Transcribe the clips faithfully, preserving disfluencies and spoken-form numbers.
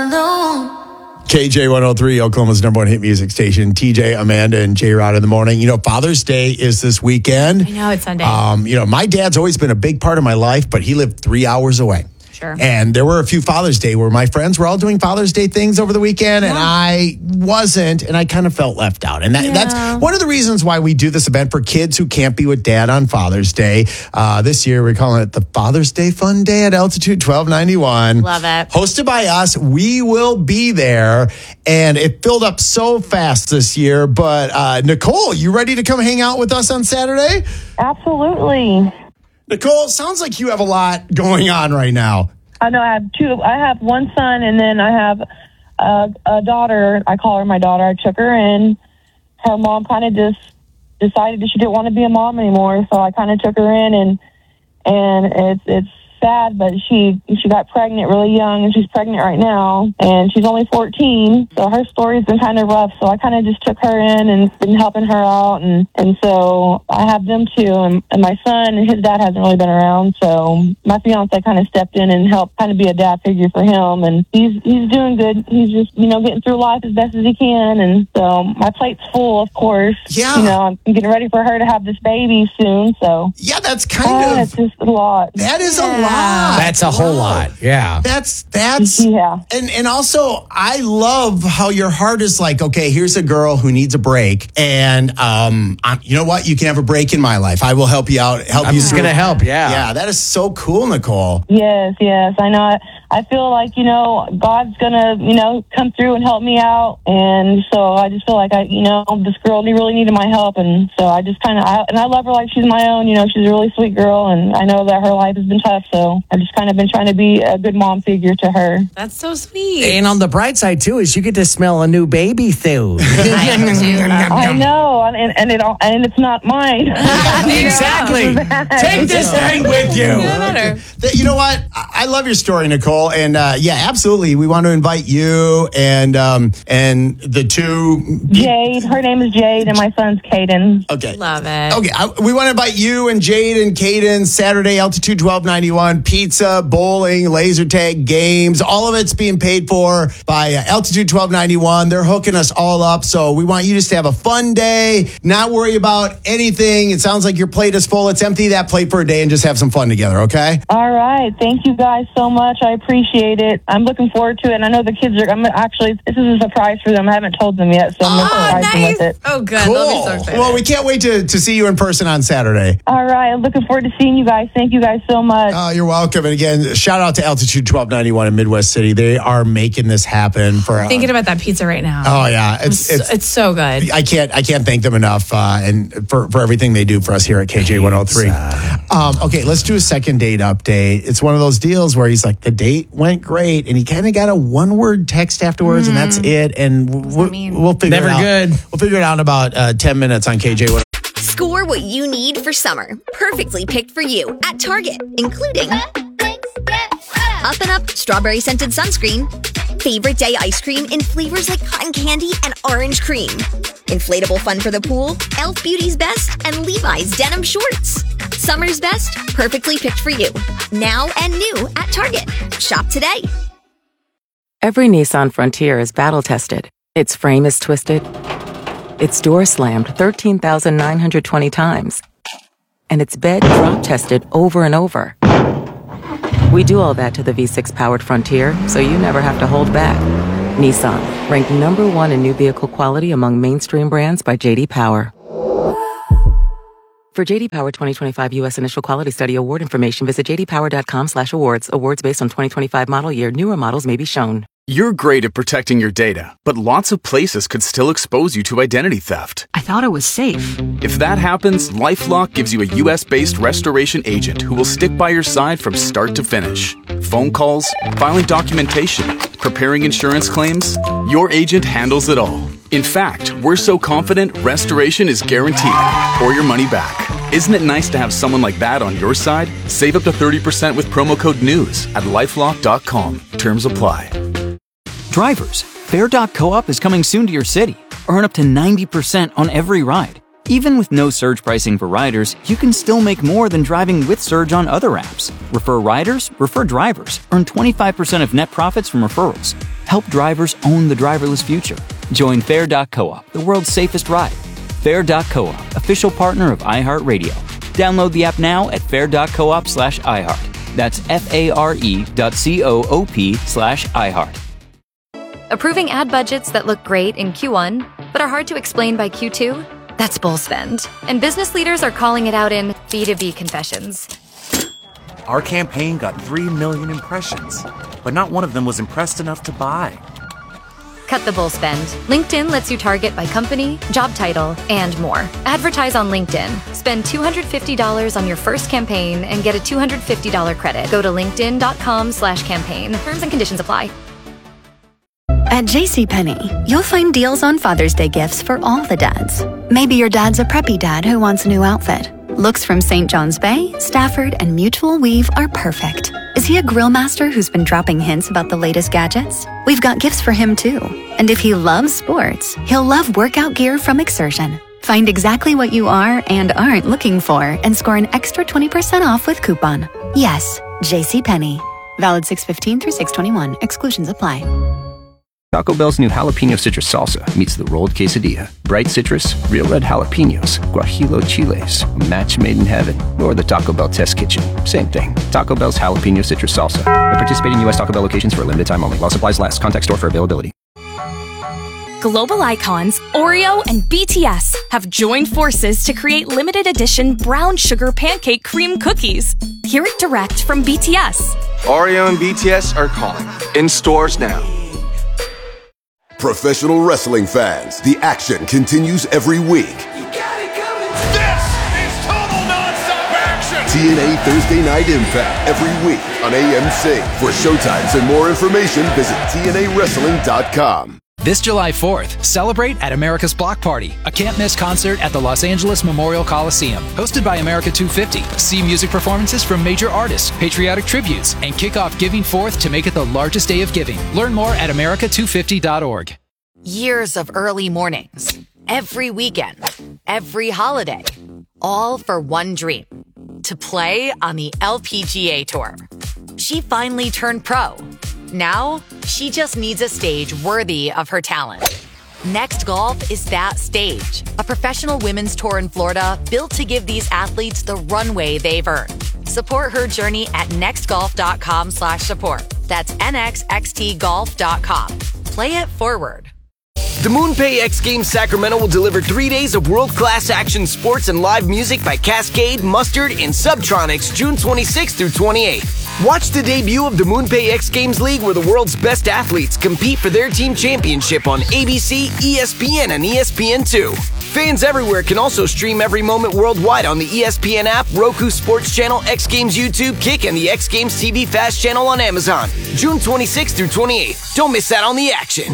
K J one oh three, Oklahoma's number one hit music station. T J, Amanda, and J-Rod in the morning. You know, Father's Day is this weekend. I know, it's Sunday. Um, you know, my dad's always been a big part of my life, but he lived three hours away. Sure. And there were a few Father's Day where my friends were all doing Father's Day things over the weekend, yeah. and I wasn't, and I kind of felt left out. And that, yeah. that's one of the reasons why we do this event for kids who can't be with Dad on Father's Day. Uh, this year, we're calling it the Father's Day Fun Day at Altitude twelve ninety-one. Love it. Hosted by us. We will be there, and it filled up so fast this year. But uh, Nicole, you ready to come hang out with us on Saturday? Absolutely. Nicole, sounds like you have a lot going on right now. I know I have two. I have one son, and then I have a, a daughter. I call her my daughter. I took her in. Her mom kind of just decided that she didn't want to be a mom anymore, so I kind of took her in, and and it's it's sad, but she she got pregnant really young, and she's pregnant right now, and she's only fourteen. So her story's been kind of rough. So I kind of just took her in and been helping her out, and and so I have them too, and, and my son and his dad hasn't really been around, so my fiance kind of stepped in and helped kind of be a dad figure for him, and he's he's doing good. He's just you know getting through life as best as he can, and so my plate's full, of course. Yeah. You know, I'm getting ready for her to have this baby soon, so yeah, that's kind uh, of it's just a lot. That is Yeah. a lot. That's a whole lot. Yeah. That's that's Yeah. and and also I love how your heart is like, okay, here's a girl who needs a break, and um, I'm, you know what? You can have a break in my life. I will help you out. Help I'm you. just through- going to help. Yeah. Yeah, that is so cool, Nicole. Yes, yes, I know. I, I feel like, you know, God's going to, you know, come through and help me out. And so I just feel like, I, you know, this girl really needed my help. And so I just kind of, and I love her like she's my own. You know, she's a really sweet girl. And I know that her life has been tough. So I've just kind of been trying to be a good mom figure to her. That's so sweet. And on the bright side, too, is you get to smell a new baby food. I know. And, and, it, and it's not mine. Exactly. Take this thing with you. No matter. Th- You know what? I I love your story, Nicole, and uh, yeah, absolutely. We want to invite you and um, and the two. Jade. Her name is Jade, and my son's Caden. Okay, Love it. Okay, I, we want to invite you and Jade and Caden Saturday, Altitude twelve ninety-one, pizza, bowling, laser tag, games. All of it's being paid for by uh, Altitude twelve ninety-one. They're hooking us all up, so we want you just to have a fun day, not worry about anything. It sounds like your plate is full. Let's empty that plate for a day and just have some fun together, okay? All right. Thank you guys so much. I appreciate it. I'm looking forward to it. And I know the kids are, I'm actually, this is a surprise for them. I haven't told them yet, so I'm going to Oh, surprise them nice. with it. Oh, good. Cool. They'll be so excited. Well, we can't wait to, to see you in person on Saturday. All right. I'm looking forward to seeing you guys. Thank you guys so much. Oh, you're welcome. And again, shout out to Altitude twelve ninety-one in Midwest City. They are making this happen for. Uh, Thinking about that pizza right now. oh yeah, it's it's, it's. it's so good. I can't I can't thank them enough, uh, and for, for everything they do for us here at K J one oh three. Um, okay, let's do a second date update. It's one of those deals where he's like, the date went great, and he kind of got a one word text afterwards, and that's it. And we'll, mean? we'll figure Never it out. good. We'll figure it out in about uh, ten minutes on K J one. Score what you need for summer. Perfectly picked for you at Target, including Up and Up Strawberry Scented Sunscreen, Favorite Day Ice Cream in flavors like cotton candy and orange cream, Inflatable Fun for the Pool, e l f Beauty's Best, and Levi's Denim Shorts. Summer's best, perfectly picked for you. Now and new at Target. Shop today. Every Nissan Frontier is battle-tested. Its frame is twisted. Its door slammed thirteen thousand nine hundred twenty times. And its bed drop-tested over and over. We do all that to the V six powered Frontier, so you never have to hold back. Nissan, ranked number one in new vehicle quality among mainstream brands by J D Power. For J D Power twenty twenty-five U S Initial Quality Study award information, visit j d power dot com slash awards. Awards based on twenty twenty-five model year. Newer models may be shown. You're great at protecting your data, but lots of places could still expose you to identity theft. I thought it was safe. If that happens, LifeLock gives you a U S-based restoration agent who will stick by your side from start to finish. Phone calls, filing documentation, preparing insurance claims, your agent handles it all. In fact, we're so confident restoration is guaranteed or your money back. Isn't it nice to have someone like that on your side? Save up to thirty percent with promo code NEWS at lifelock dot com. Terms apply. Drivers, Fare dot co-op is coming soon to your city. Earn up to ninety percent on every ride. Even with no surge pricing for riders, you can still make more than driving with Surge on other apps. Refer riders, refer drivers. Earn twenty-five percent of net profits from referrals. Help drivers own the driverless future. Join Fair dot coop, the world's safest ride. Fair dot coop, official partner of iHeartRadio. Download the app now at fair dot coop slash iHeart. That's F-A-R-E dot C-O-O-P slash iHeart. Approving ad budgets that look great in Q one, but are hard to explain by Q two? That's bull spend. And business leaders are calling it out in B two B confessions. Our campaign got three million impressions, but not one of them was impressed enough to buy. Cut the bull spend. LinkedIn lets you target by company, job title, and more. Advertise on LinkedIn. Spend two hundred fifty dollars on your first campaign and get a two hundred fifty dollars credit. Go to linkedin.com slash campaign. Terms and conditions apply. At JCPenney, you'll find deals on Father's Day gifts for all the dads. Maybe your dad's a preppy dad who wants a new outfit. Looks from Saint John's Bay, Stafford, and Mutual Weave are perfect. Is he a grill master who's been dropping hints about the latest gadgets? We've got gifts for him too. And if he loves sports, he'll love workout gear from Exertion. Find exactly what you are and aren't looking for and score an extra twenty percent off with coupon. Yes, JCPenney. Valid six fifteen through six twenty-one. Exclusions apply. Taco Bell's new jalapeno citrus salsa meets the rolled quesadilla. Bright citrus, real red jalapenos, guajillo chiles, a match made in heaven, or the Taco Bell test kitchen. Same thing. Taco Bell's jalapeno citrus salsa. At participating U S Taco Bell locations for a limited time only. While supplies last. Contact store for availability. Global icons Oreo and B T S have joined forces to create limited edition brown sugar pancake cream cookies. Hear it direct from B T S. Oreo and B T S are calling. In stores now. Professional wrestling fans, the action continues every week. You got it coming. This is total nonstop action. T N A Thursday Night Impact every week on A M C. For showtimes and more information, visit T N A wrestling dot com. This July fourth, celebrate at America's Block Party, a can't-miss concert at the Los Angeles Memorial Coliseum. Hosted by America two fifty, see music performances from major artists, patriotic tributes, and kick off Giving Fourth to make it the largest day of giving. Learn more at America two fifty dot org. Years of early mornings, every weekend, every holiday, all for one dream, to play on the L P G A Tour. She finally turned pro. Now, she just needs a stage worthy of her talent. Next Golf is that stage, a professional women's tour in Florida built to give these athletes the runway they've earned. Support her journey at nextgolf.com slash support. That's N X X T golf dot com. Play it forward. The MoonPay X Games Sacramento will deliver three days of world-class action sports and live music by Cascade, Mustard, and Subtronics June twenty-sixth through twenty-eighth. Watch the debut of the MoonPay X Games League where the world's best athletes compete for their team championship on A B C, E S P N, and E S P N two. Fans everywhere can also stream every moment worldwide on the E S P N app, Roku Sports Channel, X Games YouTube, Kick, and the X Games T V Fast Channel on Amazon. June twenty-sixth through twenty-eighth. Don't miss out on the action.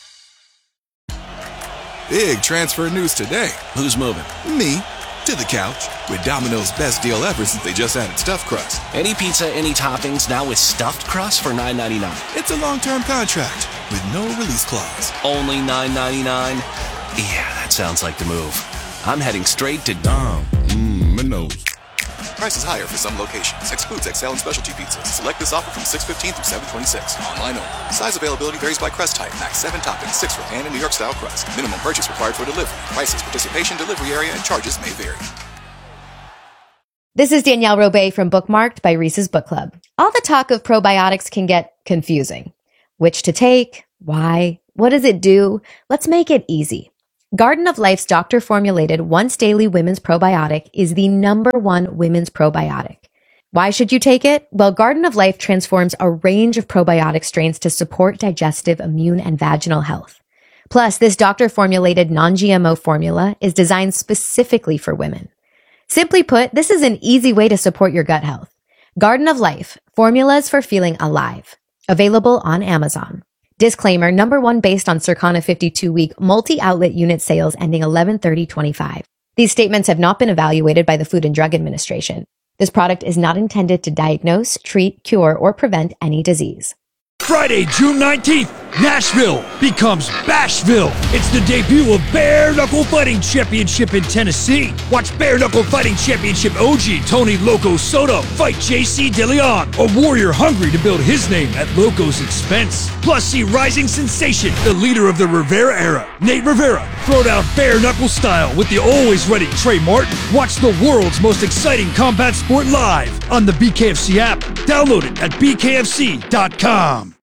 Big transfer news today. Who's moving? Me. To the couch. With Domino's best deal ever since they just added stuffed crust. Any pizza, any toppings, now with stuffed crust for nine ninety-nine. It's a long-term contract with no release clause. Only nine ninety-nine? Yeah, that sounds like the move. I'm heading straight to Dom. Mmm, Minos. Prices higher for some locations. Excludes X L and specialty pizzas. Select this offer from six fifteen through seven twenty-six. Online only. Size availability varies by crust type. Max seven toppings, six for pan and New York style crust. Minimum purchase required for delivery. Prices, participation, delivery area, and charges may vary. This is Danielle Robay from Bookmarked by Reese's Book Club. All the talk of probiotics can get confusing. Which to take? Why? What does it do? Let's make it easy. Garden of Life's doctor-formulated once-daily women's probiotic is the number one women's probiotic. Why should you take it? Well, Garden of Life transforms a range of probiotic strains to support digestive, immune, and vaginal health. Plus, this doctor-formulated non-G M O formula is designed specifically for women. Simply put, this is an easy way to support your gut health. Garden of Life, formulas for feeling alive. Available on Amazon. Disclaimer, number one based on Circana fifty-two week multi-outlet unit sales ending eleven thirty twenty-five. These statements have not been evaluated by the Food and Drug Administration. This product is not intended to diagnose, treat, cure, or prevent any disease. Friday, June nineteenth, Nashville becomes Bashville. It's the debut of Bare Knuckle Fighting Championship in Tennessee. Watch Bare Knuckle Fighting Championship O G Tony Loco Soto fight J C DeLeon, a warrior hungry to build his name at Loco's expense. Plus, see rising sensation, the leader of the Rivera era, Nate Rivera, throw down bare knuckle style with the always ready Trey Martin. Watch the world's most exciting combat sport live on the B K F C app. Download it at B K F C dot com.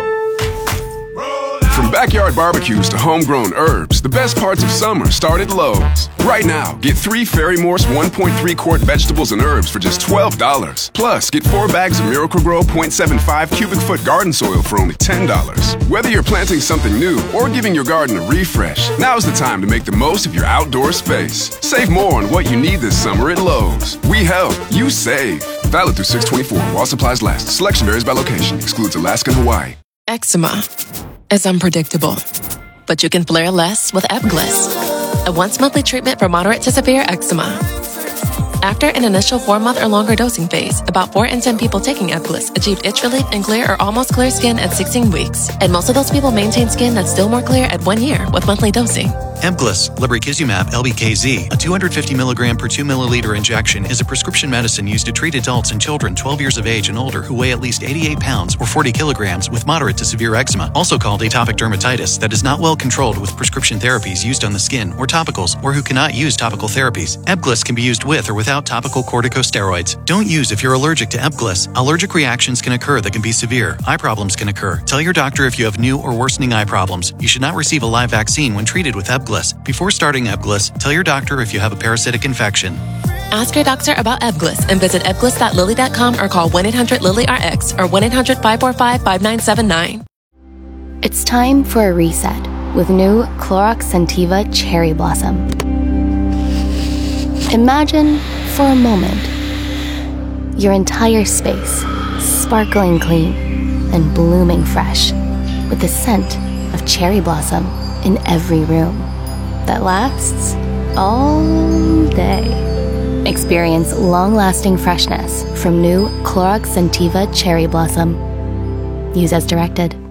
From backyard barbecues to homegrown herbs, the best parts of summer start at Lowe's. Right now, get three Fairy Morse one point three quart vegetables and herbs for just twelve dollars. Plus, get four bags of Miracle-Gro point seven five cubic foot garden soil for only ten dollars. Whether you're planting something new or giving your garden a refresh, now's the time to make the most of your outdoor space. Save more on what you need this summer at Lowe's. We help, you save. Valid through six twenty-four while supplies last. Selection varies by location. Excludes Alaska and Hawaii. Eczema is unpredictable, but you can flare less with Ebglyss, a once-monthly treatment for moderate to severe eczema. After an initial four-month or longer dosing phase, about four in ten people taking Ebglyss achieved itch relief and clear or almost clear skin at sixteen weeks, and most of those people maintain skin that's still more clear at one year with monthly dosing. Ebglyss, lebrikizumab L B K Z, a two hundred fifty milligram per two milliliter injection, is a prescription medicine used to treat adults and children twelve years of age and older who weigh at least eighty-eight pounds or forty kilograms with moderate to severe eczema, also called atopic dermatitis, that is not well controlled with prescription therapies used on the skin or topicals, or who cannot use topical therapies. Ebglyss can be used with or without topical corticosteroids. Don't use if you're allergic to Ebglyss. Allergic reactions can occur that can be severe. Eye problems can occur. Tell your doctor if you have new or worsening eye problems. You should not receive a live vaccine when treated with Ebglyss. Before starting Ebglyss, tell your doctor if you have a parasitic infection. Ask your doctor about Ebglyss and visit ebglyss dot lilly dot com or call one eight hundred lilly R X or one eight hundred five four five five nine seven nine. It's time for a reset with new Clorox Scentiva Cherry Blossom. Imagine, for a moment, your entire space sparkling clean and blooming fresh with the scent of cherry blossom in every room that lasts all day. Experience long-lasting freshness from new Clorox Scentiva Cherry Blossom. Use as directed.